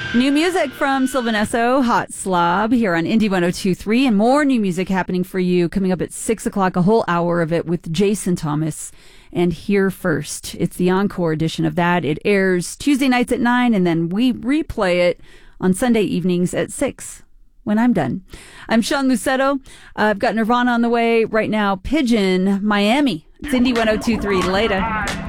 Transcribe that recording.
New music from Sylvan Esso, Hot Slob, here on Indie 102.3, and more new music happening for you coming up at 6 o'clock, a whole hour of it with Jason Thomas. And Here First, it's the encore edition of that. It airs Tuesday nights at 9, and then we replay it on Sunday evenings at 6 when I'm done. I'm Sean Lucetto. I've got Nirvana on the way right now. Pigeon, Miami. It's Indie 102.3. Later.